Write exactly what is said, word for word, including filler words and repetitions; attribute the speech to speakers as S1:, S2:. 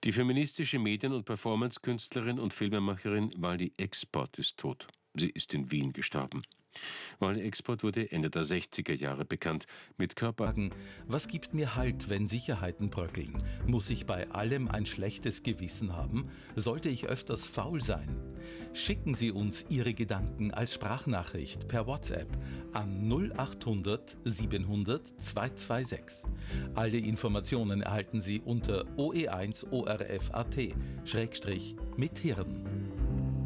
S1: Die feministische Medien- und Performance-Künstlerin und Filmemacherin Wally Export ist tot. Sie ist in Wien gestorben. Wally Export wurde Ende der sechziger Jahre bekannt mit Körper...
S2: Was gibt mir Halt, wenn Sicherheiten bröckeln? Muss ich bei allem ein schlechtes Gewissen haben? Sollte ich öfters faul sein? Schicken Sie uns Ihre Gedanken als Sprachnachricht per WhatsApp an null achthundert siebenhundert zweihundertsechsundzwanzig. Alle Informationen erhalten Sie unter o e eins O R F Punkt a t schrägstrich mit Hirn.